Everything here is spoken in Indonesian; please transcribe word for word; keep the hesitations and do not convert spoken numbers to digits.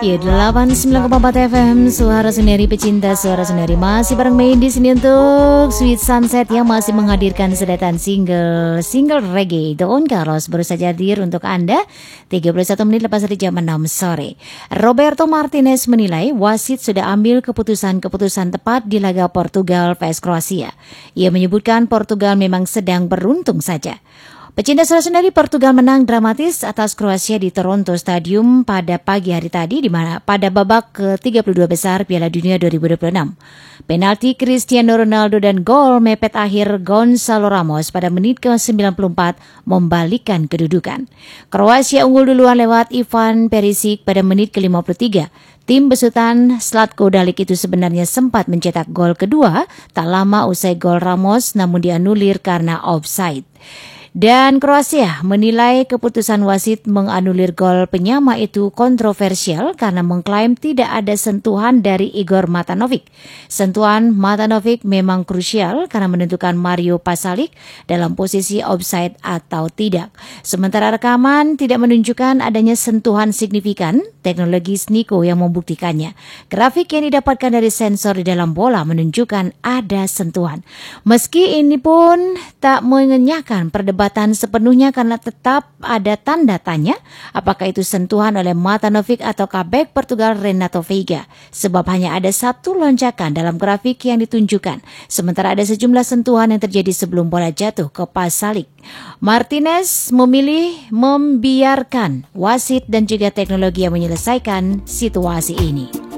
Ya, delapan puluh sembilan koma empat F M, suara sendiri pecinta suara sendiri. Masih bareng Mei di sini untuk Sweet Sunset yang masih menghadirkan sedetan single single reggae Don Carlos baru saja hadir untuk Anda tiga puluh satu menit lepas dari jam enam sore. Roberto Martinez menilai wasit sudah ambil keputusan-keputusan tepat di laga Portugal vs Kroasia. Ia menyebutkan Portugal memang sedang beruntung saja. Pecinta suara sendiri, Portugal menang dramatis atas Kroasia di Toronto Stadium pada pagi hari tadi di mana pada babak ke tiga puluh dua besar Piala Dunia dua ribu dua puluh enam. Penalti Cristiano Ronaldo dan gol mepet akhir Gonzalo Ramos pada menit ke sembilan puluh empat membalikkan kedudukan. Kroasia unggul duluan lewat Ivan Perisic pada menit ke lima puluh tiga. Tim besutan Zlatko Dalic itu sebenarnya sempat mencetak gol kedua tak lama usai gol Ramos namun dianulir karena offside. Dan Kroasia menilai keputusan wasit menganulir gol penyama itu kontroversial karena mengklaim tidak ada sentuhan dari Igor Matanovic. Sentuhan Matanovic memang krusial karena menentukan Mario Pasalic dalam posisi offside atau tidak. Sementara rekaman tidak menunjukkan adanya sentuhan signifikan, teknologi Sniko yang membuktikannya. Grafik yang didapatkan dari sensor di dalam bola menunjukkan ada sentuhan. Meski ini pun tak mengenyahkan perdebatan sepenuhnya karena tetap ada tanda tanya apakah itu sentuhan oleh Matanovic atau bek Portugal Renato Veiga sebab hanya ada satu lonjakan dalam grafik yang ditunjukkan sementara ada sejumlah sentuhan yang terjadi sebelum bola jatuh ke Pasalic. Martinez memilih membiarkan wasit dan juga teknologi yang menyelesaikan situasi ini.